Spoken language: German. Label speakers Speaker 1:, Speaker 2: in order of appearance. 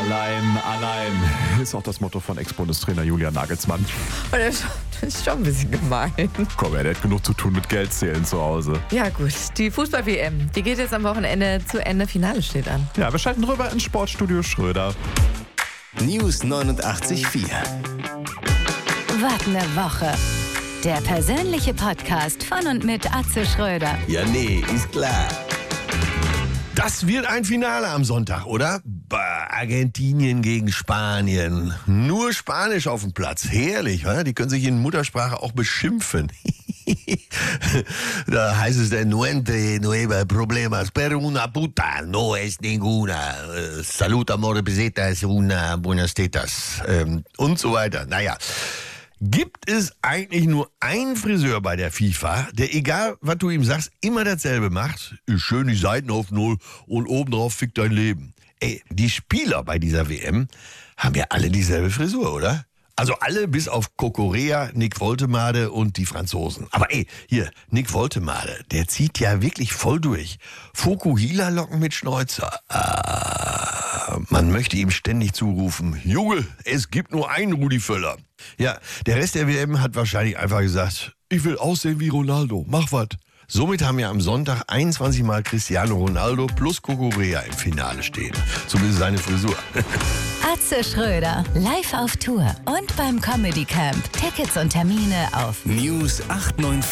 Speaker 1: Allein ist auch das Motto von Ex-Bundestrainer Julian Nagelsmann.
Speaker 2: Das ist schon ein bisschen gemein.
Speaker 1: Komm, er hat genug zu tun mit Geldzählen zu Hause.
Speaker 2: Ja gut, die Fußball-WM, die geht jetzt am Wochenende zu Ende. Finale steht an.
Speaker 1: Ja, wir schalten rüber ins Sportstudio Schröder.
Speaker 3: News 89.4.
Speaker 4: Was eine Woche. Der persönliche Podcast von und mit Atze Schröder.
Speaker 5: Ja, nee, ist klar. Das wird ein Finale am Sonntag, oder? Argentinien gegen Spanien. Nur Spanisch auf dem Platz. Herrlich, oder? Die können sich in Muttersprache auch beschimpfen. Da heißt es dann, nueva problemas, pero una puta, no es ninguna. Salud, amore, pesetas, una buenas tetas. Und so weiter. Naja. Gibt es eigentlich nur einen Friseur bei der FIFA, der, egal was du ihm sagst, immer dasselbe macht? Schön die Seiten auf Null und obendrauf fickt dein Leben. Ey, die Spieler bei dieser WM haben ja alle dieselbe Frisur, oder? Also alle bis auf Kokorea, Nick Woltemade und die Franzosen. Aber ey, hier, Nick Woltemade, der zieht ja wirklich voll durch. Fukuhila-Locken mit Schnäuzer. Man möchte ihm ständig zurufen, Junge, es gibt nur einen Rudi Völler. Ja, der Rest der WM hat wahrscheinlich einfach gesagt, ich will aussehen wie Ronaldo, mach was. Somit haben ja am Sonntag 21 Mal Cristiano Ronaldo plus Kokorea im Finale stehen. Zumindest seine Frisur.
Speaker 4: Atze Schröder, live auf Tour und beim Comedy Camp. Tickets und Termine auf
Speaker 3: News 894.